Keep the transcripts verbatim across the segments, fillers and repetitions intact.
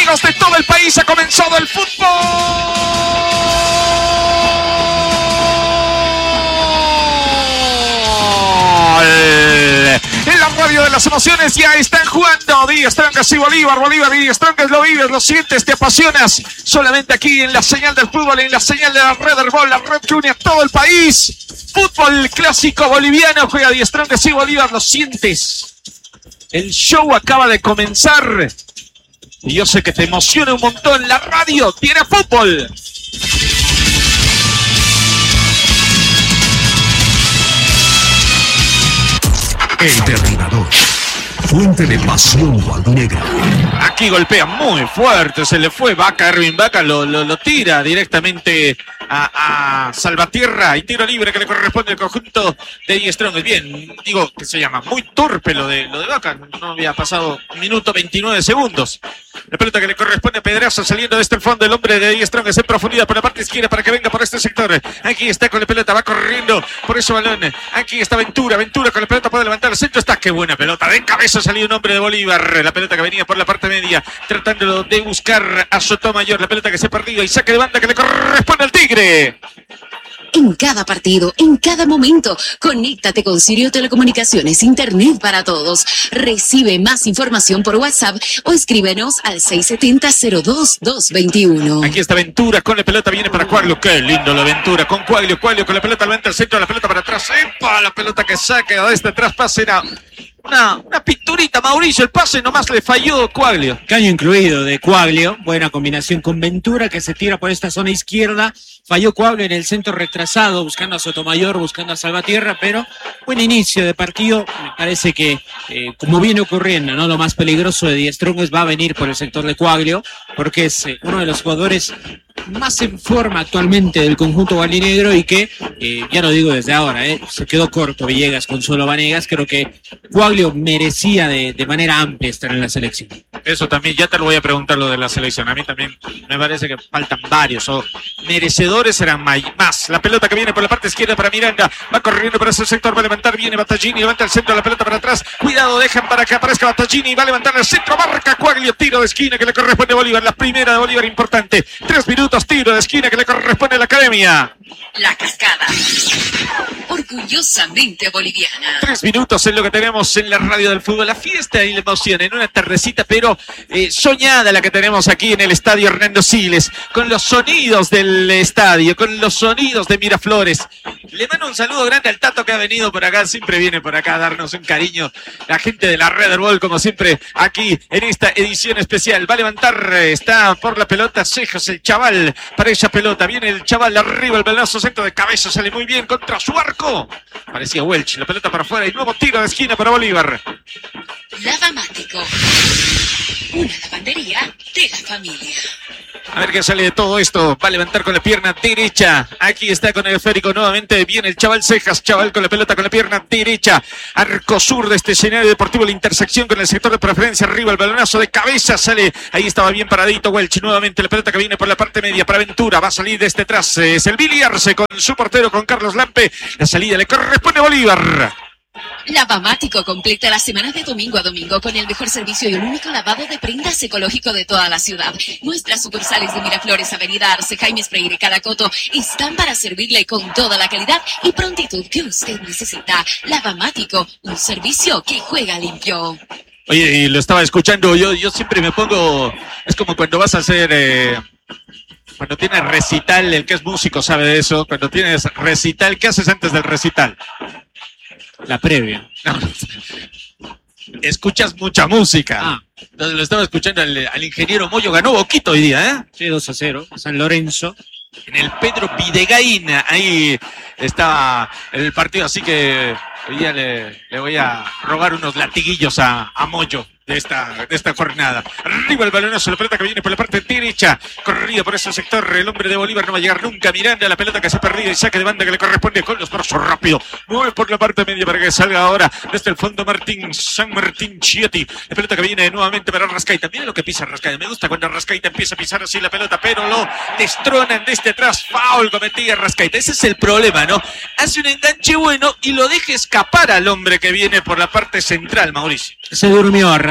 amigos de todo el país, ha comenzado el fútbol. En la radio de las emociones ya están jugando Die Strongest y Bolívar. Bolívar y Die Strongest, lo vives, lo sientes, te apasionas. Solamente aquí en la señal del fútbol, en la señal de la Red Herbol, la red que une a todo el país. Fútbol clásico boliviano, juega Die Strongest y Bolívar, lo sientes. El show acaba de comenzar y yo sé que te emociona un montón. La radio tiene fútbol. El Derribador, fuente de pasión gualdinegra. Aquí golpea muy fuerte, se le fue Vaca, Erwin Vaca lo, lo, lo tira directamente a, a Salvatierra y tiro libre que le corresponde al conjunto de Die Strongest. Bien, digo que se llama muy torpe lo de, lo de Vaca, no había pasado minuto veintinueve segundos. La pelota que le corresponde a Pedraza saliendo desde el fondo, el hombre de Die Strongest en profundidad por la parte izquierda para que venga por este sector. Aquí está con la pelota, va corriendo por ese balón. Aquí está Ventura, Ventura con la pelota puede levantar el centro, está, qué buena pelota, de cabeza salió un hombre de Bolívar. La pelota que venía por la parte media, tratando de buscar a Sotomayor, la pelota que se ha perdido y saque de banda que le corresponde al Tigre. En cada partido, en cada momento, conéctate con Sirio Telecomunicaciones, Internet para todos. Recibe más información por WhatsApp o escríbenos al seis siete cero, cero dos dos dos uno. Aquí está Ventura con la pelota, viene para Cuaglio. Qué lindo la Ventura con Cuaglio. Cuaglio con la pelota, levanta el centro, la pelota para atrás. ¡Epa! La pelota que saca desde atrás, pase era una, una pinturita, Mauricio. El pase nomás le falló Cuaglio. Caño incluido de Cuaglio. Buena combinación con Ventura que se tira por esta zona izquierda. Falló Cuaglio en el centro retrasado, buscando a Sotomayor, buscando a Salvatierra, pero buen inicio de partido. Me parece que, eh, como viene ocurriendo, ¿no? Lo más peligroso de Die Strongest va a venir por el sector de Cuaglio, porque es eh, uno de los jugadores más en forma actualmente del conjunto gualinegro y que, eh, ya lo digo desde ahora, eh, se quedó corto Villegas con solo Vanegas. Creo que Cuaglio merecía de, de manera amplia estar en la selección. Eso también, ya te lo voy a preguntar lo de la selección. A mí también me parece que faltan varios o merecedores serán más. La pelota que viene por la parte izquierda para Miranda, va corriendo por ese sector, va a levantar, viene Battaglini, levanta el centro, la pelota para atrás, cuidado, dejan para que aparezca Battaglini, va a levantar el centro, marca Cuaglio, tiro de esquina que le corresponde a Bolívar, la primera de Bolívar importante, tres minutos, tiro de esquina que le corresponde a la Academia. La Cascada, orgullosamente boliviana. Tres minutos es lo que tenemos en la radio del fútbol, la fiesta y la emoción en una tardecita pero eh, soñada la que tenemos aquí en el estadio Hernando Siles, con los sonidos del estadio, con los sonidos de Miraflores. Le mando un saludo grande al Tato que ha venido por acá, siempre viene por acá a darnos un cariño. La gente de la Red Herbol, como siempre, aquí en esta edición especial. Va a levantar, está por la pelota Cejas, el chaval, para esa pelota. Viene el chaval arriba, el balazo centro de cabeza, sale muy bien contra su arco. Parecía Welch, la pelota para afuera y nuevo tiro de esquina para Bolívar. Lavamático, una lavandería de la familia. A ver qué sale de todo esto. Va a levantar con la pierna derecha. Aquí está con el esférico nuevamente. Viene el chaval Cejas. Chaval con la pelota con la pierna derecha. Arco sur de este escenario deportivo. La intersección con el sector de preferencia. Arriba el balonazo de cabeza. Sale. Ahí estaba bien paradito Welch. Nuevamente la pelota que viene por la parte media para Ventura. Va a salir desde atrás. Es el Billy Arce con su portero, con Carlos Lampe. La salida le corresponde a Bolívar. Lavamático completa la semana de domingo a domingo con el mejor servicio y un único lavado de prendas ecológico de toda la ciudad. Nuestras sucursales de Miraflores, Avenida Arce, Jaime Freire y Caracoto están para servirle con toda la calidad y prontitud que usted necesita. Lavamático, un servicio que juega limpio. Oye, y lo estaba escuchando, yo, yo siempre me pongo, es como cuando vas a hacer... Eh... Cuando tienes recital, el que es músico sabe de eso. Cuando tienes recital, ¿qué haces antes del recital? La previa. No. Escuchas mucha música. Ah. Entonces lo estaba escuchando al, al ingeniero Moyo. Ganó Boquito hoy día, ¿eh? Sí, dos a cero. San Lorenzo. En el Pedro Videgaín. Ahí estaba el partido. Así que hoy día le, le voy a robar unos latiguillos a, a Moyo. De esta, de esta jornada. Arriba el balonazo, la pelota que viene por la parte derecha. Corrida por ese sector. El hombre de Bolívar no va a llegar nunca. Miranda, la pelota que se ha perdido y saque de banda que le corresponde con los brazos rápido. Mueve por la parte media para que salga ahora desde el fondo Martín, San Martín Chieti. La pelota que viene nuevamente para Rascaita. Mira lo que pisa Rascaita. Me gusta cuando Rascaita empieza a pisar así la pelota, pero lo destronan desde atrás. Foul cometía Rascaita. Ese es el problema, ¿no? Hace un enganche bueno y lo deja escapar al hombre que viene por la parte central, Mauricio. Se durmió a Rascaita.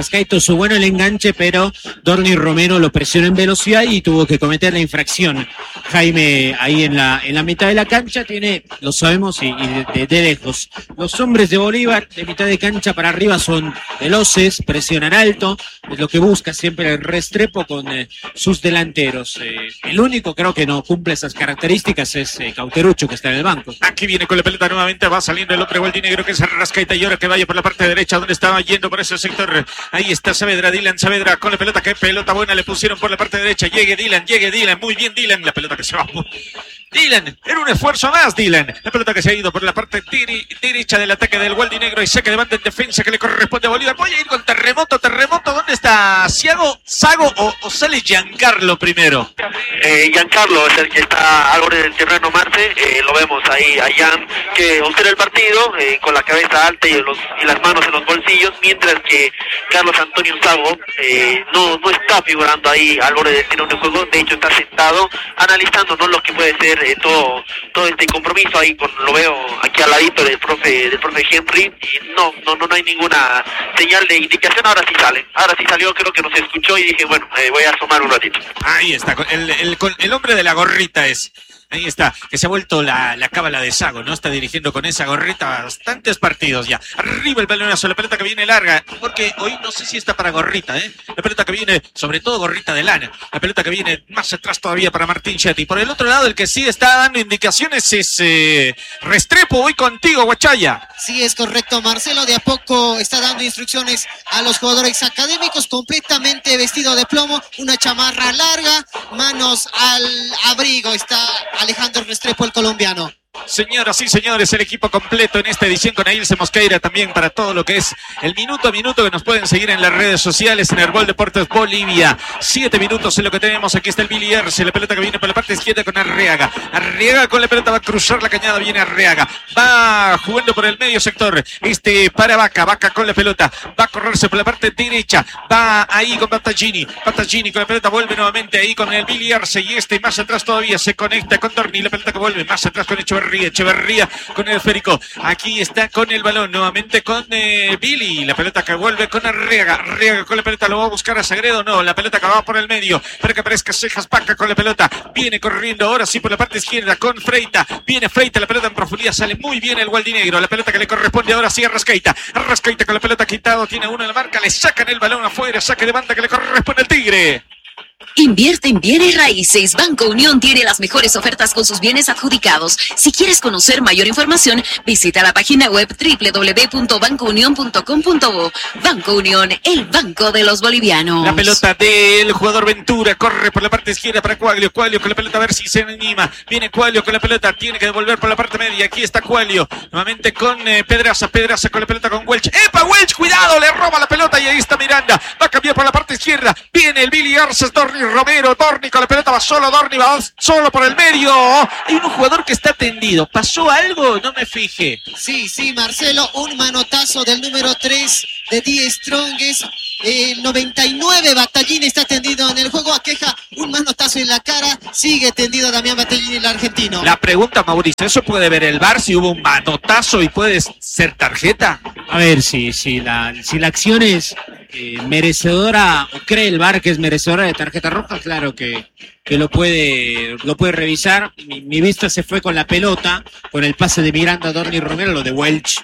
Arrascaeta hizo bueno el enganche, pero Dorni Romero lo presionó en velocidad y tuvo que cometer la infracción. Jaime ahí en la, en la mitad de la cancha tiene, lo sabemos, y, y de, de, de lejos. Los hombres de Bolívar de mitad de cancha para arriba son veloces, presionan alto, es lo que busca siempre el Restrepo con eh, sus delanteros. Eh, el único creo que no cumple esas características es eh, Cauterucho, que está en el banco. Aquí viene con la pelota nuevamente, va saliendo el hombre gualdinegro que es Arrascaeta y ahora que vaya por la parte derecha donde estaba yendo por ese sector. Ahí está Saavedra, Dylan Saavedra con la pelota, que pelota buena le pusieron por la parte derecha. Llegue Dylan, llegue Dylan, muy bien Dylan, la pelota que se va. Dylan, era un esfuerzo más Dylan. La pelota que se ha ido por la parte tiri, derecha del ataque del gualdinegro y saque de banda en defensa que le corresponde a Bolívar. Voy a ir con Terremoto, Terremoto, ¿dónde está? ¿Ciago, Sago o, o sale Giancarlo primero? Eh, Giancarlo es el que está al borde del terreno, Marce. Eh, lo vemos ahí a Jan que observa el partido eh, con la cabeza alta y, los, y las manos en los bolsillos, mientras que Carlos Antonio Sago eh, no, no está figurando ahí al borde del terreno de juego. De hecho está sentado analizando, ¿no?, lo que puede ser eh, todo, todo este compromiso. Ahí con, lo veo aquí al ladito del profe, del profe Henry, y no, no, no, no hay ninguna señal de indicación. Ahora sí sale, ahora sí salió, creo que nos escuchó y dije, bueno, eh, voy a asomar un ratito. Ahí está, el, el, el, el hombre de la gorrita es. Ahí está, que se ha vuelto la, la cábala de Sago, ¿no? Está dirigiendo con esa gorrita bastantes partidos ya. Arriba el balonazo, la pelota que viene larga, porque hoy no sé si está para gorrita, ¿eh? La pelota que viene, sobre todo gorrita de lana. La pelota que viene más atrás todavía para Martín Chetti. Por el otro lado, el que sí está dando indicaciones es eh, Restrepo. Voy contigo, Guachaya. Sí, es correcto, Marcelo. De a poco está dando instrucciones a los jugadores académicos, completamente vestido de plomo, una chamarra larga, manos al abrigo. Está Alejandro Restrepo, el colombiano. Señoras y señores, el equipo completo en esta edición con Ailse Mosqueira también para todo lo que es el minuto a minuto que nos pueden seguir en las redes sociales en Herbol Deportes Bolivia. Siete minutos en lo que tenemos. Aquí está el Billy Arce, la pelota que viene por la parte izquierda con Arriaga. Arriaga con la pelota va a cruzar la cañada, viene Arriaga. Va jugando por el medio sector. Este para Vaca, Vaca con la pelota. Va a correrse por la parte derecha. Va ahí con Battaglini. Battaglini con la pelota vuelve nuevamente ahí con el Billy Arce y este más atrás todavía se conecta con Dorni. La pelota que vuelve más atrás con Echeverría. Echeverría con el esférico. Aquí está con el balón nuevamente con eh, Billy. La pelota que vuelve con Arriaga. Arriaga con la pelota. Lo va a buscar a Sagredo. No, la pelota que va por el medio para que aparezca Cejas Paca con la pelota. Viene corriendo ahora sí por la parte izquierda con Freita. Viene Freita. La pelota en profundidad. Sale muy bien el gualdinegro. La pelota que le corresponde ahora sí a Arrascaeta. Arrascaeta con la pelota quitado. Tiene uno en la marca. Le sacan el balón afuera. Saque de banda que le corresponde al Tigre. Invierte en bienes raíces. Banco Unión tiene las mejores ofertas con sus bienes adjudicados. Si quieres conocer mayor información, visita la página web doble u doble u doble u punto banco unión punto com punto bo. Banco Unión, el banco de los bolivianos. La pelota del jugador Ventura corre por la parte izquierda para Cuaglio. Cuaglio con la pelota a ver si se anima. Viene Cuaglio con la pelota. Tiene que devolver por la parte media. Aquí está Cuaglio. Nuevamente con eh, Pedraza. Pedraza con la pelota con Welch. ¡Epa, Welch! ¡Cuidado! Le roba la pelota y ahí está Miranda. Va a cambiar por la parte izquierda. Viene el Billy Arces. Dorni Romero. Dorni con la pelota. Va solo. Dorni va solo por el medio. Hay un jugador que está tendido. ¿Pasó algo? No me fijé. Sí, sí, Marcelo. Un manotazo del número tres de Die Strongest. El noventa y nueve, Battaglini está tendido en el juego, aqueja un manotazo en la cara, sigue tendido Damián Battaglini, el argentino. La pregunta, Mauricio, ¿eso puede ver el V A R si hubo un manotazo y puede ser tarjeta? A ver, si, si, la, si la acción es eh, merecedora, o cree el V A R que es merecedora de tarjeta roja, claro que, que lo puede lo puede revisar. Mi, mi vista se fue con la pelota, con el pase de Miranda, Dorni Romero, lo de Welch,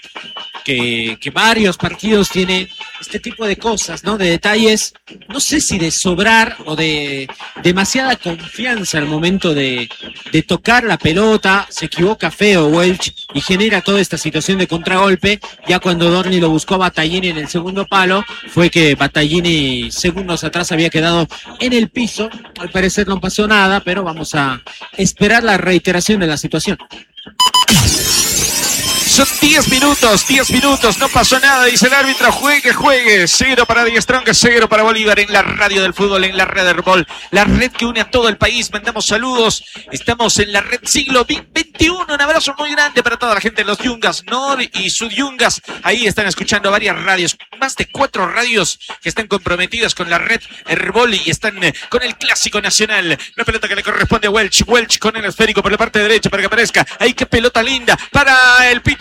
que, que varios partidos tiene este tipo de cosas, ¿no? De detalles, no sé si de sobrar o de demasiada confianza al momento de, de tocar la pelota. Se equivoca feo Welch y genera toda esta situación de contragolpe. Ya cuando Dorni lo buscó a Battaglini en el segundo palo, fue que Battaglini segundos atrás había quedado en el piso. Al parecer no pasó nada, pero vamos a esperar la reiteración de la situación. Son diez minutos, diez minutos, no pasó nada, dice el árbitro, juegue, juegue, cero para Die Strongest, cero para Bolívar en la radio del fútbol, en la red Herbol, la red que une a todo el país. Mandamos saludos, estamos en la red siglo veintiuno, un abrazo muy grande para toda la gente de los Yungas, Nor y Sudyungas, ahí están escuchando varias radios, más de cuatro radios que están comprometidas con la red Herbol y están eh, con el clásico nacional. La pelota que le corresponde a Welch, Welch con el esférico por la parte derecha para que aparezca, ahí qué pelota linda para el Pito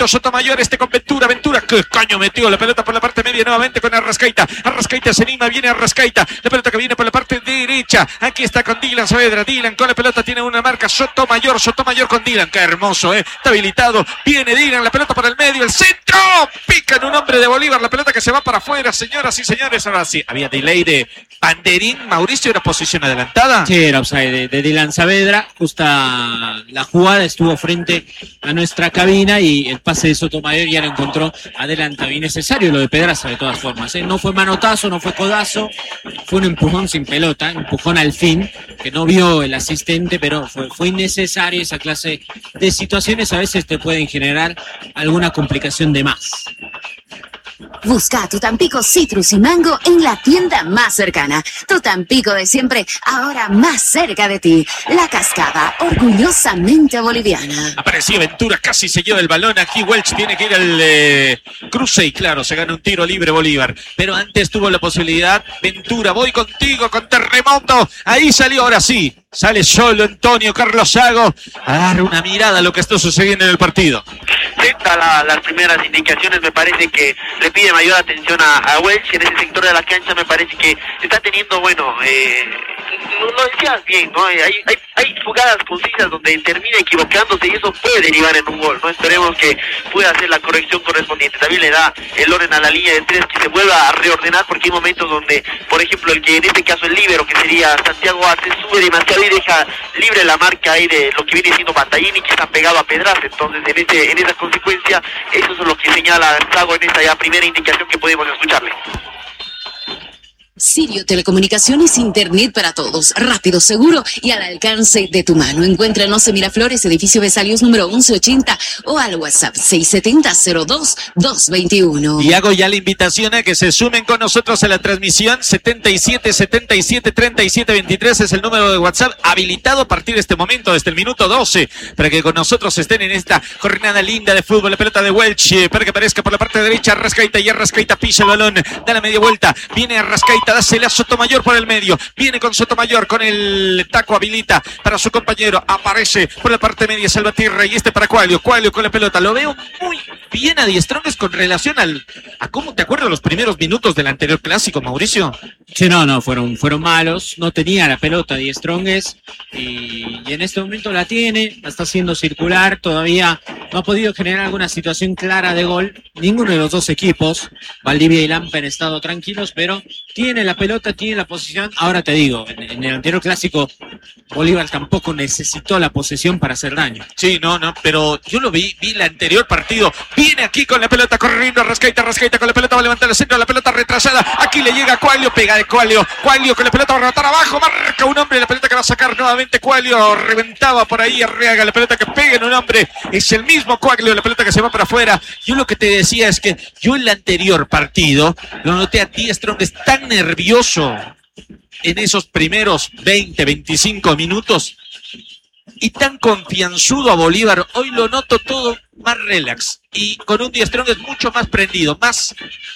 conjunto Sotomayor, este con Ventura, Ventura, que caño metió la pelota por la parte media nuevamente con Arrascaita, Arrascaita se anima, viene Arrascaita, la pelota que viene por la parte derecha, aquí está con Dylan Saavedra, Dylan con la pelota tiene una marca, Sotomayor, Sotomayor con Dylan, qué hermoso, eh, está habilitado, viene Dylan, la pelota por el medio, el centro, pica en un hombre de Bolívar, la pelota que se va para afuera, señoras y señores, ahora sí, había delay de banderín, Mauricio, era posición adelantada. Sí, era offside de, de Dylan Saavedra, justa la jugada estuvo frente a nuestra cabina y el pase de Sotomayor ya lo encontró adelantado, innecesario lo de Pedraza de todas formas, ¿eh? No fue manotazo, no fue codazo, fue un empujón sin pelota, empujón al fin, que no vio el asistente, pero fue, fue innecesario esa clase de situaciones, a veces te pueden generar alguna complicación de más. Busca tu Tampico Citrus y Mango en la tienda más cercana. Tu Tampico de siempre, ahora más cerca de ti. La Cascada, orgullosamente boliviana. Apareció Ventura, casi se lleva el balón. Aquí Welch tiene que ir al eh, cruce y claro, se gana un tiro libre Bolívar. Pero antes tuvo la posibilidad. Ventura, voy contigo con terremoto. Ahí salió, ahora sí. Sale solo Antonio Carlos Sago a dar una mirada a lo que está sucediendo en el partido. Senta la, las primeras indicaciones, me parece que le pide mayor atención a, a Welch en ese sector de la cancha, me parece que está teniendo, bueno, eh, lo, lo decías bien, ¿no? Hay, hay, hay jugadas concisas donde termina equivocándose y eso puede derivar en un gol, ¿no? Esperemos que pueda hacer la corrección correspondiente. También le da el orden a la línea de tres, que se vuelva a reordenar, porque hay momentos donde, por ejemplo, el que en este caso el líbero, que sería Santiago Arce, sube demasiado y deja libre la marca ahí de lo que viene siendo Battaglini, que está pegado a Pedraza. Entonces, en ese, en esa consecuencia, eso es lo que señala Sago en esta ya primera indicación que podemos escucharle. Sirio Telecomunicaciones, internet para todos, rápido, seguro y al alcance de tu mano. Encuéntranos en Miraflores, edificio Vesalios número once ochenta o al WhatsApp seis siete cero cero dos dos dos uno. Y hago ya la invitación a que se sumen con nosotros a la transmisión. Setenta y siete setenta y siete treinta y siete veintitrés es el número de WhatsApp habilitado a partir de este momento, desde el minuto doce, para que con nosotros estén en esta jornada linda de fútbol. La pelota de Welch, eh, para que aparezca por la parte derecha Arrascaita, y Arrascaita pisa el balón, da la media vuelta, viene Arrascaita, dásela a Sotomayor por el medio, viene con Sotomayor, con el taco habilita para su compañero, aparece por la parte media Salvatierra y este para Cuaglio, Cuaglio con la pelota, lo veo muy bien a Diestrongues con relación al, a cómo te acuerdas los primeros minutos del anterior clásico, Mauricio. Sí, no, no, fueron, fueron malos, no tenía la pelota Diestrongues y, y en este momento la tiene, la está haciendo circular, todavía no ha podido generar alguna situación clara de gol, ninguno de los dos equipos, Valdivia y Lampa han estado tranquilos, pero tiene la pelota, tiene la posición. Ahora te digo, en, en el anterior clásico Bolívar tampoco necesitó la posesión para hacer daño. Sí, no, no, pero yo lo vi, vi el anterior partido, viene aquí con la pelota corriendo, Arrascaita, Arrascaita con la pelota, va a levantar el centro, la pelota retrasada, aquí le llega Cuaglio, pega de Cuaglio, Cuaglio con la pelota va a rematar abajo, marca un hombre, la pelota que va a sacar nuevamente Cuaglio, reventaba por ahí Arriaga, la pelota que pega en un hombre, es el mismo Cuaglio, la pelota que se va para afuera. Yo lo que te decía es que yo en el anterior partido lo noté a Diestrongues tan nervioso en esos primeros veinte, veinticinco minutos y tan confianzudo a Bolívar. Hoy lo noto todo más relax y con un Diestrongues mucho más prendido, más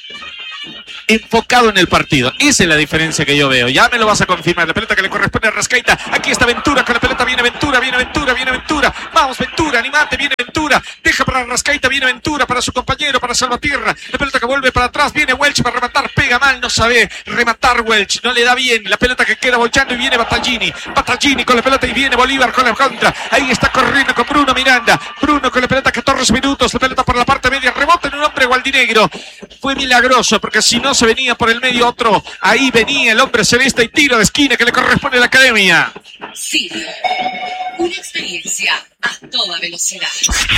enfocado en el partido. Esa es la diferencia que yo veo. Ya me lo vas a confirmar. La pelota que le corresponde a Arrascaita. Aquí está Ventura con la pelota. Viene Ventura, viene Ventura, viene Ventura. Vamos Ventura, animate, viene Ventura. Deja para Arrascaita, viene Ventura para su compañero, para Salvatierra. La pelota que vuelve para atrás. Viene Welch para rematar. Pega mal, no sabe rematar Welch. No le da bien. La pelota que queda volchando y viene Battaglini. Battaglini con la pelota y viene Bolívar con la contra. Ahí está corriendo con Bruno Miranda. Bruno con la pelota, catorce minutos. La pelota por la parte media. Rebota en un hombre gualdinegro. Fue milagroso porque si no se venía por el medio otro, ahí venía el hombre celeste y tiro de esquina que le corresponde a la academia. Sirio, una experiencia a toda velocidad.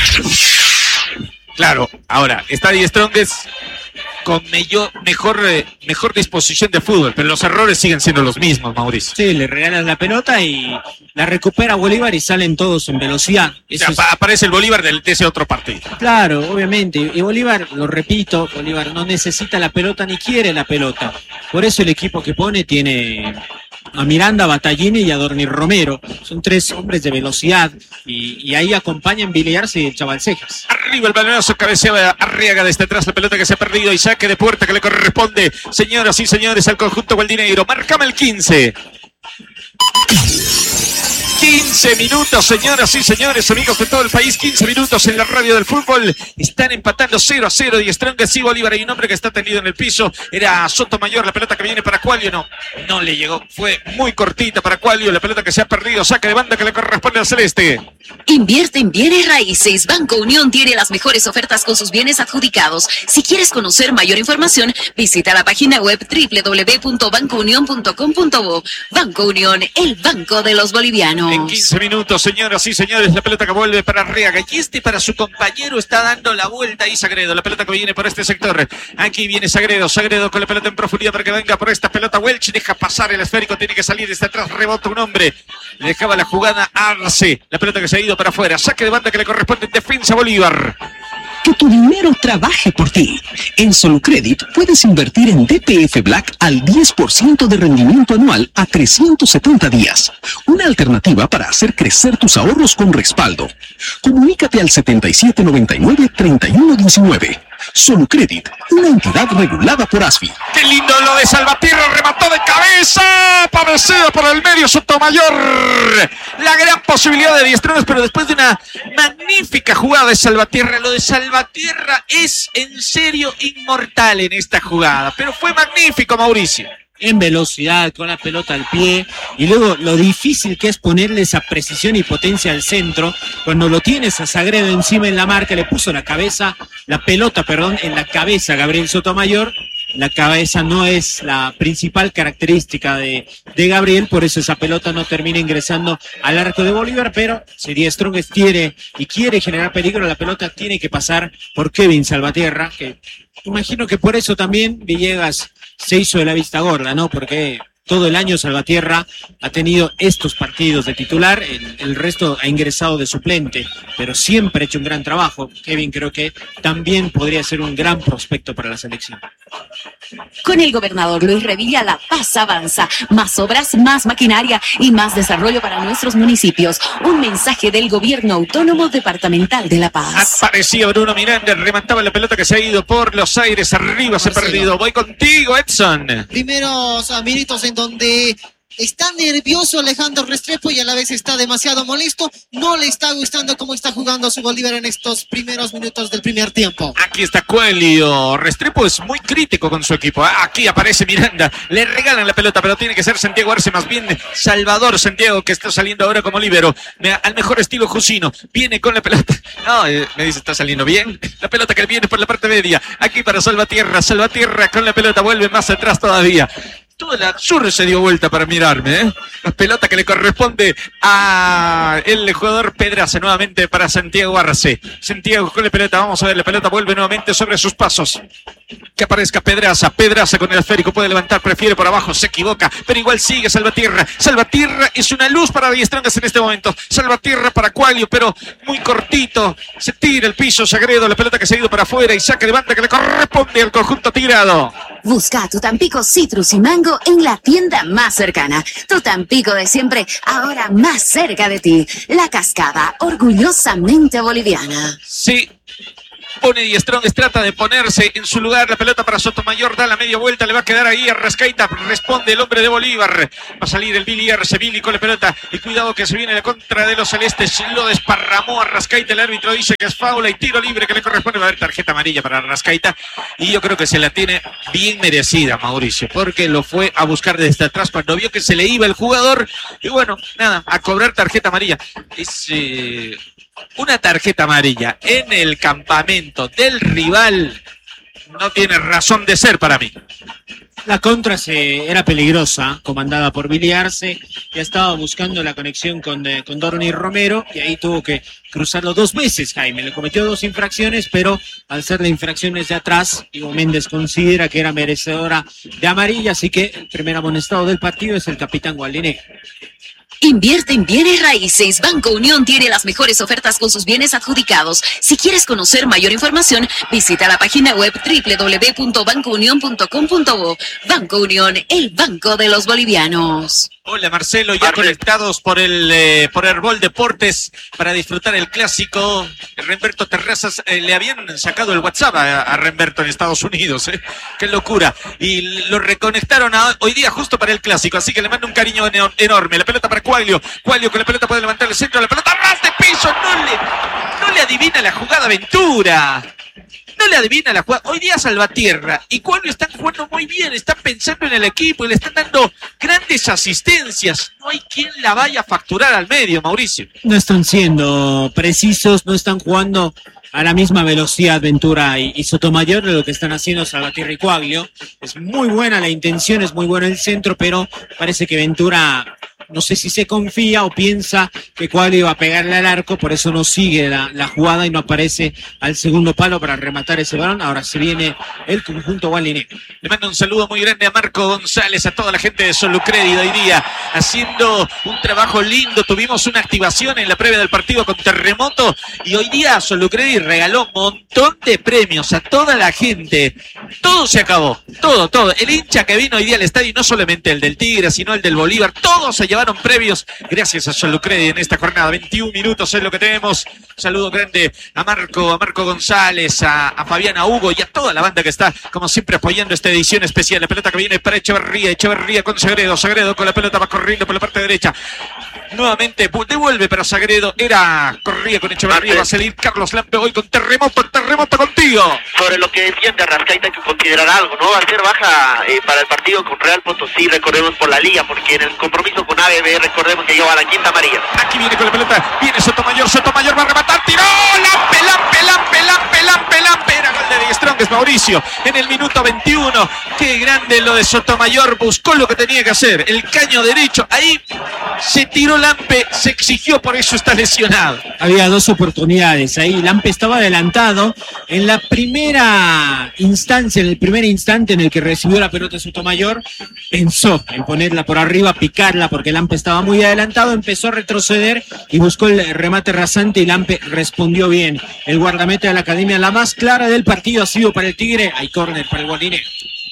Claro, ahora está Diestrongues con mello, mejor, eh, mejor disposición de fútbol, pero los errores siguen siendo los mismos, Mauricio. Sí, le regalan la pelota y la recupera Bolívar y salen todos en velocidad. Eso o sea, es... aparece el Bolívar del, de ese otro partido. Claro, obviamente. Y Bolívar, lo repito, Bolívar no necesita la pelota ni quiere la pelota. Por eso el equipo que pone tiene a Miranda, a Battaglini y a Dornir Romero. Son tres hombres de velocidad y, y ahí acompañan Billy Arce y el Chaval Cejas. Arriba el balonazo, cabeceaba Arriaga desde atrás, la pelota que se ha perdido y saque de puerta que le corresponde, señoras y señores, al conjunto gualdinegro. Márcame el quince. quince quince minutos, señoras y señores, amigos de todo el país, quince minutos en la radio del fútbol. Están empatando cero a cero Die Strongest y Bolívar. Hay un hombre que está tendido en el piso. Era Sotomayor, la pelota que viene para Cualio. No, no le llegó. Fue muy cortita para Cualio. La pelota que se ha perdido. Saca de banda que le corresponde al celeste. Invierte en bienes raíces. Banco Unión tiene las mejores ofertas con sus bienes adjudicados. Si quieres conocer mayor información, visita la página web doble u doble u doble u punto banco unión punto com punto bo. Banco Unión, el banco de los bolivianos. En quince minutos, señoras y señores, la pelota que vuelve para Arriaga. Y este para su compañero está dando la vuelta ahí Sagredo. La pelota que viene por este sector. Aquí viene Sagredo. Sagredo con la pelota en profundidad para que venga por esta pelota. Welch deja pasar el esférico. Tiene que salir desde atrás. Rebota un hombre. Le dejaba la jugada a Arce. La pelota que se ha ido para afuera. Saque de banda que le corresponde en defensa Bolívar. Que tu dinero trabaje por ti. En Solucredit puedes invertir en D P F Black al diez por ciento de rendimiento anual a trescientos setenta días. Una alternativa para hacer crecer tus ahorros con respaldo. Comunícate al setenta y siete noventa y nueve treinta y uno diecinueve. Solucredit, una entidad regulada por ASFI. ¡Qué lindo lo de Salvatierra! ¡Remató de cabeza! Cabecea por el medio Sotomayor. La gran posibilidad de Die Strongest, pero después de una magnífica jugada de Salvatierra. Lo de Salvatierra es en serio inmortal en esta jugada, pero fue magnífico, Mauricio. En velocidad, con la pelota al pie, y luego lo difícil que es ponerle esa precisión y potencia al centro. Cuando lo tienes a Sagredo encima en la marca, le puso la cabeza, la pelota, perdón, en la cabeza a Gabriel Sotomayor. La cabeza no es la principal característica de, de Gabriel, por eso esa pelota no termina ingresando al arco de Bolívar, pero si Die Strongest quiere y quiere generar peligro, la pelota tiene que pasar por Kevin Salvatierra, que imagino que por eso también Villegas se hizo de la vista gorda, ¿no? Porque todo el año Salvatierra ha tenido estos partidos de titular, el, el resto ha ingresado de suplente, pero siempre ha hecho un gran trabajo. Kevin creo que también podría ser un gran prospecto para la selección. Con el gobernador Luis Revilla, La Paz avanza. Más obras, más maquinaria y más desarrollo para nuestros municipios. Un mensaje del gobierno autónomo departamental de La Paz. Aparecía Bruno Miranda, remataba la pelota que se ha ido por los aires, arriba se ha perdido. Voy contigo, Edson. Primeros minutos en donde está nervioso Alejandro Restrepo y a la vez está demasiado molesto. No le está gustando cómo está jugando su Bolívar en estos primeros minutos del primer tiempo. Aquí está Cuelio. Restrepo es muy crítico con su equipo. Aquí aparece Miranda. Le regalan la pelota, pero tiene que ser Santiago Arce, más bien Salvador Santiago, que está saliendo ahora como líbero. Al mejor estilo Jusino. Viene con la pelota. No, eh, me dice, está saliendo bien. La pelota que viene por la parte media. Aquí para Salvatierra. Salvatierra con la pelota vuelve más atrás todavía. Todo el absurdo se dio vuelta para mirarme, ¿eh? La pelota que le corresponde a el jugador Pedraza, nuevamente para Santiago Arce. Santiago con la pelota, vamos a ver, la pelota vuelve nuevamente sobre sus pasos. Que aparezca Pedraza, Pedraza con el esférico, puede levantar, prefiere por abajo, se equivoca, pero igual sigue Salvatierra. Salvatierra es una luz para Die Strongest en este momento. Salvatierra para Cualio, pero muy cortito. Se tira el piso, Sagredo, la pelota que se ha ido para afuera y saca de banda que le corresponde al conjunto tirado. Busca tu Tampico Citrus y Mango en la tienda más cercana. Tu Tampico de siempre, ahora más cerca de ti. La Cascada, orgullosamente boliviana. Sí. Pone Die Strongest, trata de ponerse en su lugar, la pelota para Sotomayor, da la media vuelta, le va a quedar ahí a Rascaita, responde el hombre de Bolívar, va a salir el Billy Arce, Billy con la pelota, y cuidado que se viene la contra de los celestes, lo desparramó a Rascaita, el árbitro dice que es faula y tiro libre que le corresponde, va a haber tarjeta amarilla para Rascaita, y yo creo que se la tiene bien merecida, Mauricio, porque lo fue a buscar desde atrás cuando vio que se le iba el jugador, y bueno, nada, a cobrar tarjeta amarilla. Es... Eh... Una tarjeta amarilla en el campamento del rival no tiene razón de ser para mí. La contra se, era peligrosa, comandada por Billy Arce, ya estaba buscando la conexión con, eh, con Dorni Romero y ahí tuvo que cruzarlo dos veces, Jaime. Le cometió dos infracciones, pero al ser de infracciones de atrás, Ivo Méndez considera que era merecedora de amarilla, así que el primer amonestado del partido es el capitán Gualdinegro. Invierte en bienes raíces. Banco Unión tiene las mejores ofertas con sus bienes adjudicados. Si quieres conocer mayor información, visita la página web doble u doble u doble u punto banco unión punto com punto bo. Banco Unión, el banco de los bolivianos. Hola Marcelo, ya conectados por el eh, por Herbol Deportes para disfrutar el clásico. Remberto Terrazas, eh, le habían sacado el WhatsApp a, a Remberto en Estados Unidos, eh. Qué locura. Y lo reconectaron a, hoy día justo para el clásico, así que le mando un cariño enorme. La pelota para Cuaglio. Cuaglio con la pelota puede levantar el centro, la pelota ras de piso, no le, no le adivina la jugada Ventura. No le adivina la jugada. Hoy día Salvatierra y Cuaglio están jugando muy bien, están pensando en el equipo y le están dando grandes asistencias. No hay quien la vaya a facturar al medio, Mauricio. No están siendo precisos, no están jugando a la misma velocidad Ventura y, y Sotomayor de lo que están haciendo Salvatierra y Cuaglio. Es muy buena la intención, es muy bueno el centro, pero parece que Ventura, no sé si se confía o piensa que Cuaglio va a pegarle al arco, por eso no sigue la, la jugada y no aparece al segundo palo para rematar ese balón. Ahora se viene el conjunto gualinegro. Le mando un saludo muy grande a Marco González, a toda la gente de Solucrédito hoy día, haciendo un trabajo lindo. Tuvimos una activación en la previa del partido con Terremoto y hoy día Solucrédito regaló un montón de premios a toda la gente. Todo se acabó, todo, todo. El hincha que vino hoy día al estadio, y no solamente el del Tigre, sino el del Bolívar, todos se llevaron premios gracias a Solucrédito en esta jornada. veintiún minutos es lo que tenemos. Un saludo grande a Marco, a Marco González, a, a Fabiana Hugo y a toda la banda que está, como siempre, apoyando esta edición especial. La pelota que viene para Echeverría, Echeverría con Sagredo, Sagredo con la pelota va corriendo por la parte derecha. Nuevamente devuelve para Sagredo, era corría con Echeverría, va a salir Carlos Lampe hoy con Terremoto, Terremoto contigo. Sobre lo que decían de Arrascaita, hay que considerar algo, ¿no? Va a ser baja eh, para el partido con Real Potosí, recordemos por la liga, porque en el compromiso con A B B, recordemos que lleva la quinta amarilla. Aquí viene con la pelota, viene Sotomayor, Sotomayor va a rematar, tiró, Lampe, Lampe, Lampe, Lampe, Lampe, Lampe, era gol de Die Strongest, Mauricio, en el minuto veintiuno, qué grande lo de Sotomayor, buscó lo que tenía que hacer, el caño derecho, ahí se tiró Lampe, se exigió, por eso está lesionado. Había dos oportunidades ahí, Lampe estaba adelantado en la primera instancia, en el primer instante en el que recibió la pelota Sotomayor, pensó en ponerla por arriba, picarla, porque Lampe estaba muy adelantado, empezó a retroceder y buscó el remate rasante y Lampe respondió bien. El guardameta de la academia, la más clara del partido ha sido para el Tigre, hay córner para el gualinegro.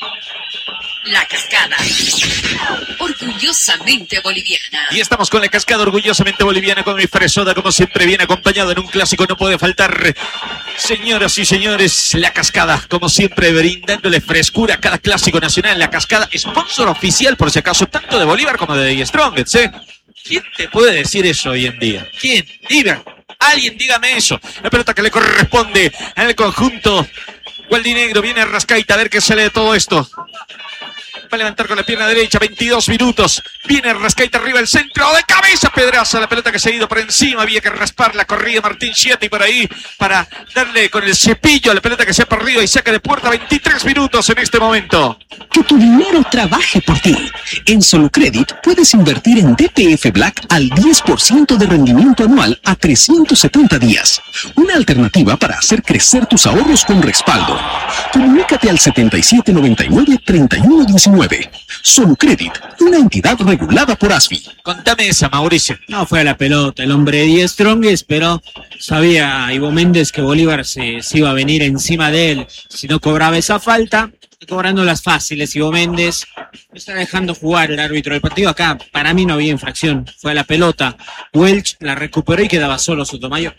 La Cascada, orgullosamente boliviana. Y estamos con la Cascada orgullosamente boliviana, con mi Fresoda, como siempre, bien acompañado en un clásico, no puede faltar. Señoras y señores, la Cascada, como siempre, brindándole frescura a cada clásico nacional. La Cascada, sponsor oficial, por si acaso, tanto de Bolívar como de Die Strongest, ¿eh? ¿Quién te puede decir eso hoy en día? ¿Quién? Diga, alguien dígame eso. La pelota que le corresponde al conjunto gualinegro, viene Arrascaita, a ver qué sale de todo esto. Va a levantar con la pierna derecha, veintidós minutos. Viene Arrascaita arriba, el centro de cabeza, pedraza. La pelota que se ha ido por encima, había que rasparla. Corría Martín Schiatti por ahí para darle con el cepillo a la pelota que se ha perdido y saca de puerta. veintitrés minutos en este momento. Que tu dinero trabaje por ti. En Solucrédito puedes invertir en D P F Black al diez por ciento de rendimiento anual a trescientos setenta días. Una alternativa para hacer crecer tus ahorros con respaldo. Comunícate al setenta y siete noventa y nueve treinta y uno diecinueve. Solucrédito, una entidad regulada por A S F I. Contame esa, Mauricio. No fue a la pelota el hombre de Die Strongest, pero sabía Ivo Méndez que Bolívar se, se iba a venir encima de él si no cobraba esa falta. Cobrando las fáciles, Ivo Méndez está dejando jugar el árbitro del partido. Acá para mí no había infracción, fue a la pelota, Welch la recuperó y quedaba solo Sotomayor.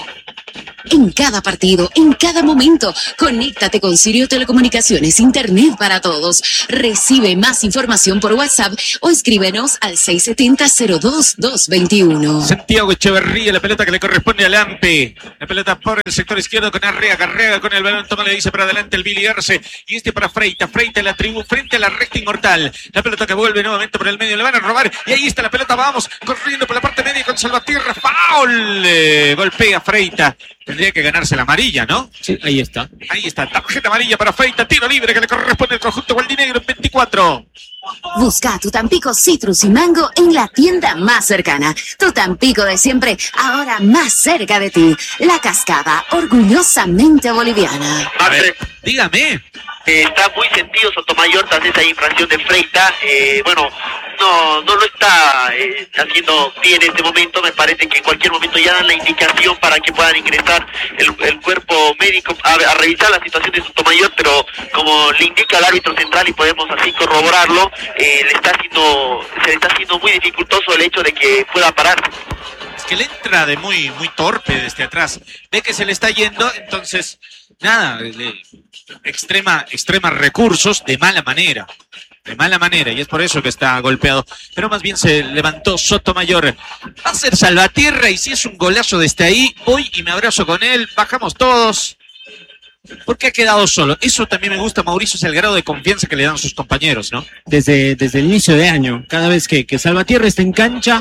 En cada partido, en cada momento, conéctate con Sirio Telecomunicaciones, Internet para todos. Recibe más información por WhatsApp o escríbenos al seis siete cero cero dos dos dos uno. Santiago Echeverría, la pelota que le corresponde a Lampe. La pelota por el sector izquierdo con Arreaga. Arreaga con el balón, toma, le dice para adelante el Billy Arce. Y este para Freita. Freita en la tribu, frente a la recta inmortal. La pelota que vuelve nuevamente por el medio, le van a robar. Y ahí está la pelota, vamos, corriendo por la parte media con Salvatierra. ¡Foul! Eh, golpea Freita. Tendría que ganarse la amarilla, ¿no? Sí, ahí está. Ahí está, tarjeta amarilla para Freita, tiro libre que le corresponde al conjunto gualinegro en veinticuatro. Busca tu Tampico Citrus y Mango en la tienda más cercana. Tu Tampico de siempre, ahora más cerca de ti. La Cascada, orgullosamente boliviana. A ver, dígame. Eh, está muy sentido Sotomayor tras esa infracción de Freita. Eh, bueno, no no lo está eh, haciendo bien en este momento. Me parece que en cualquier momento ya dan la indicación para que puedan ingresar el, el cuerpo médico a, a revisar la situación de Sotomayor, pero como le indica el árbitro central y podemos así corroborarlo, eh, le está haciendo, se le está haciendo muy dificultoso el hecho de que pueda parar. Es que le entra de muy, muy torpe desde atrás. Ve que se le está yendo, entonces, nada, le, extrema, extrema recursos de mala manera. de mala manera, y es por eso que está golpeado, pero más bien se levantó Sotomayor. Va a ser Salvatierra, y si es un golazo desde ahí, voy y me abrazo con él, bajamos todos, porque ha quedado solo. Eso también me gusta, Mauricio, es el grado de confianza que le dan sus compañeros, ¿no? Desde, desde el inicio de año, cada vez que, que Salvatierra está en cancha,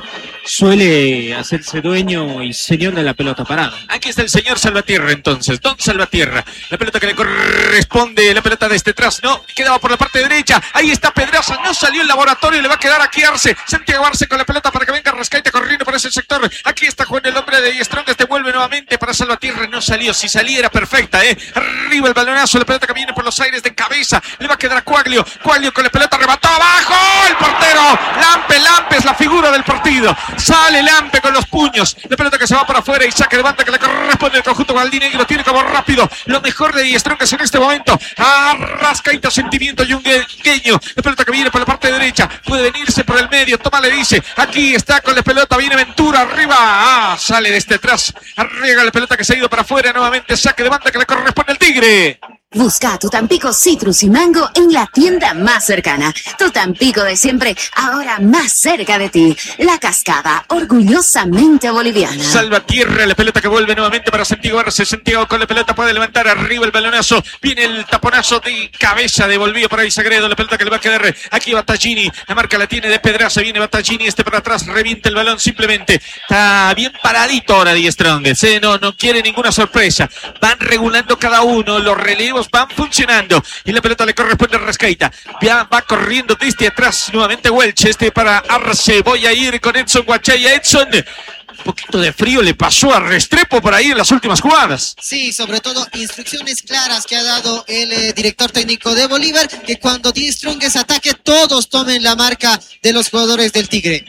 suele hacerse dueño y señor de la pelota parada. Aquí está el señor Salvatierra, entonces, don Salvatierra, la pelota que le corresponde, la pelota desde atrás, no, quedaba por la parte derecha, ahí está Pedraza, no salió el Laboratorio, le va a quedar aquí Arce, Santiago Arce con la pelota para que venga Rascaita corriendo por ese sector, aquí está jugando el hombre de Die Strongest, devuelve nuevamente para Salvatierra, no salió, si salía era perfecta, eh, arriba el balonazo, la pelota que viene por los aires de cabeza, le va a quedar a Coaglio, Coaglio con la pelota, remató abajo, el portero, Lampe, Lampe es la figura del partido, sale Lampe con los puños, la pelota que se va para afuera y saque de banda que le corresponde al conjunto Galdinegro, tiene como rápido, lo mejor de Die Strongest en este momento, a Rascaita, sentimiento yungueño, la pelota que viene por la parte derecha, puede venirse por el medio, toma le dice, aquí está con la pelota, viene Ventura, arriba, ah, sale desde atrás, arriba la pelota que se ha ido para afuera, nuevamente saque de banda que le corresponde al Tigre. Busca tu Tampico Citrus y Mango en la tienda más cercana. Tu Tampico de siempre, ahora más cerca de ti. La Cascada, orgullosamente boliviana. Salvatierra, la pelota que vuelve nuevamente para Santiago Arce. Santiago con la pelota puede levantar arriba el balonazo. Viene el taponazo de cabeza, devolvido por ahí Sagredo. La pelota que le va a quedar aquí Battaglini. La marca la tiene de Pedraza. Viene Battaglini, este para atrás, revienta el balón simplemente. Está bien paradito ahora Die Strongest, ¿eh? No, no quiere ninguna sorpresa. Van regulando cada uno, los relevos van funcionando y la pelota le corresponde a Rascaita, ya va corriendo desde atrás nuevamente Welch, este para Arce, voy a ir con Edson Guachaya. Edson, un poquito de frío le pasó a Restrepo por ahí en las últimas jugadas. Sí, sobre todo instrucciones claras que ha dado el eh, director técnico de Bolívar, que cuando Die Strongest ataque todos tomen la marca de los jugadores del Tigre.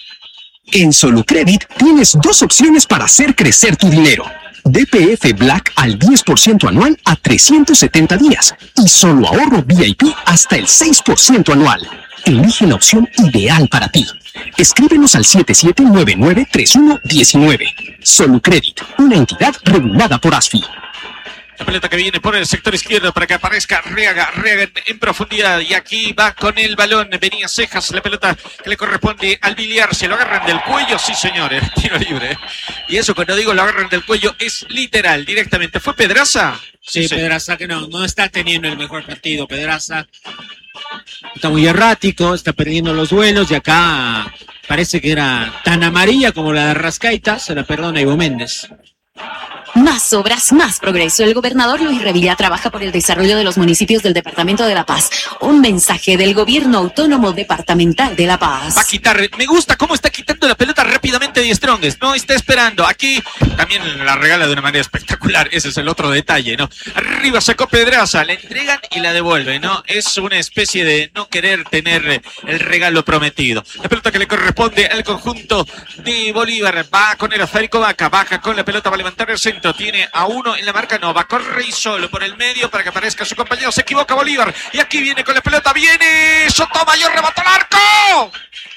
En Solucredit tienes dos opciones para hacer crecer tu dinero. D P F Black al diez por ciento anual a trescientos setenta días y solo ahorro V I P hasta el seis por ciento anual. Elige la opción ideal para ti. Escríbenos al siete siete nueve nueve tres uno uno nueve. Solucredit, una entidad regulada por ASFI. La pelota que viene por el sector izquierdo para que aparezca Arriaga, Arriaga en, en profundidad, y aquí va con el balón, venía Cejas, la pelota que le corresponde al Biliar, se lo agarran del cuello, sí señores, tiro libre, y eso cuando digo lo agarran del cuello es literal, directamente. ¿Fue Pedraza? Sí, sí, Pedraza que no, no está teniendo el mejor partido, Pedraza está muy errático, está perdiendo los duelos, y acá parece que era tan amarilla como la de Rascaita, se la perdona Ivo Méndez. Más obras, más progreso. El gobernador Luis Revilla trabaja por el desarrollo de los municipios del Departamento de La Paz. Un mensaje del Gobierno Autónomo Departamental de La Paz. Va a quitar, me gusta cómo está quitando la pelota rápidamente Die Strongest, no está esperando, aquí también la regala de una manera espectacular, ese es el otro detalle, ¿no? Arriba sacó Pedraza, la entregan y la devuelven, ¿no? Es una especie de no querer tener el regalo prometido. La pelota que le corresponde al conjunto de Bolívar, va con el Federico Vaca, baja con la pelota, va a levantar el centro, tiene a uno en la marca, no, va corre y solo por el medio para que aparezca su compañero, se equivoca Bolívar, y aquí viene con la pelota, viene Sotomayor, rebotó el arco.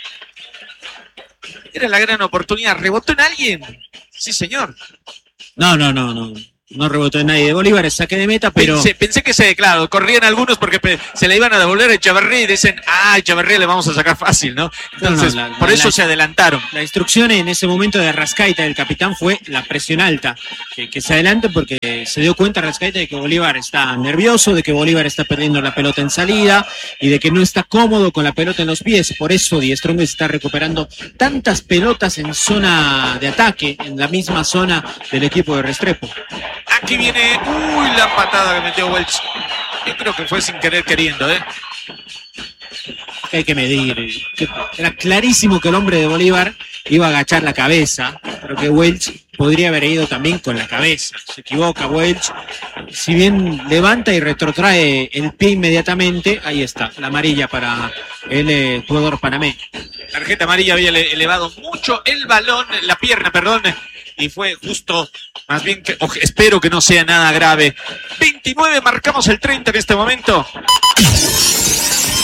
Era la gran oportunidad, rebotó en alguien. Sí, señor. No, no, no, no. No rebotó en nadie de Bolívar, es saque de meta, pero... Pensé, pensé que se, claro, corrían algunos porque pe, se le iban a devolver a Echeverría y dicen, ah, Echeverría le vamos a sacar fácil, ¿no? Entonces, no, no, la, por la, eso la, se adelantaron. La instrucción en ese momento de Rascaita, del capitán, fue la presión alta, que, que se adelante porque se dio cuenta Rascaita de que Bolívar está nervioso, de que Bolívar está perdiendo la pelota en salida y de que no está cómodo con la pelota en los pies. Por eso Die Strongest está recuperando tantas pelotas en zona de ataque, en la misma zona del equipo de Restrepo. Aquí viene, uy, la patada que metió Welch. Yo creo que fue sin querer queriendo, ¿eh? Hay que medir. Era clarísimo que el hombre de Bolívar iba a agachar la cabeza, pero que Welch podría haber ido también con la cabeza. Se equivoca Welch. Si bien levanta y retrotrae el pie inmediatamente, ahí está, la amarilla para el eh, jugador panameño. Tarjeta amarilla, había elevado mucho el balón, la pierna, perdón, y fue justo, más bien que, oh, espero que no sea nada grave. veintinueve, marcamos el treinta en este momento.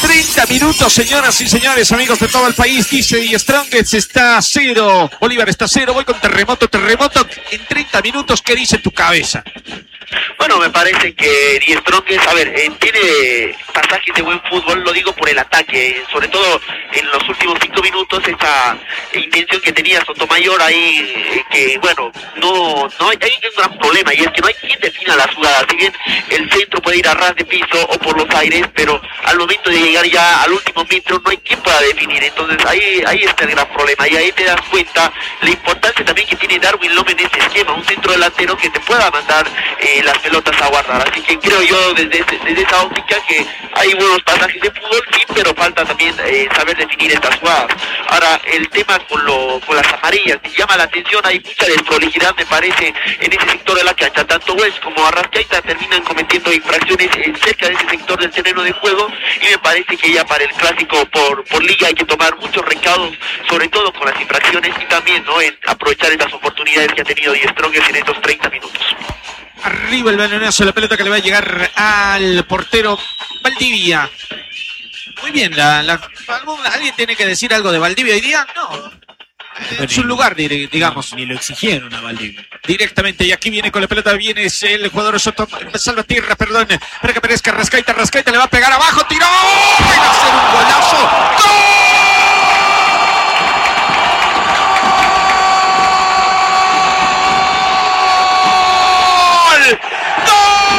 treinta minutos, señoras y señores, amigos de todo el país. Dice Die Strongest está a cero. Bolívar está a cero. Voy con terremoto, terremoto. En treinta minutos, ¿qué dice tu cabeza? Bueno, me parece que Die Strongest, a ver, eh, tiene pasajes de buen fútbol, lo digo por el ataque, sobre todo en los últimos cinco minutos, esa intención que tenía Sotomayor ahí, eh, que bueno, no, no hay, hay un gran problema, y es que no hay quien defina las jugadas. Si bien el centro puede ir a ras de piso o por los aires, pero al momento de llegar ya al último metro no hay quien pueda definir. Entonces ahí, ahí está el gran problema, y ahí te das cuenta la importancia también que tiene Darwin López en este esquema, un centro delantero que te pueda mandar eh, las pelotas a guardar. Así que creo yo desde, desde esa óptica que hay buenos pasajes de fútbol, sí, pero falta también eh, saber definir estas jugadas. Ahora, el tema con, lo, con las amarillas me llama la atención, hay mucha desprolijidad, me parece, en ese sector de la cancha. Tanto West como Arrascaita terminan cometiendo infracciones en cerca de ese sector del terreno de juego, y me parece que ya para el clásico por, por liga hay que tomar muchos recaudos, sobre todo con las infracciones, y también no en aprovechar estas oportunidades que ha tenido Die Strongest en estos treinta minutos. Arriba el balonazo, la pelota que le va a llegar al portero Valdivia. Muy bien, la, la, ¿alguien tiene que decir algo de Valdivia hoy día? No. En su lugar, digamos. Ni lo exigieron a Valdivia. Directamente, y aquí viene con la pelota, viene el jugador Soto, Salvatierra, perdón, para que aparezca Rascaita, Rascaita le va a pegar abajo, tiró, va a hacer un golazo. ¡Gol!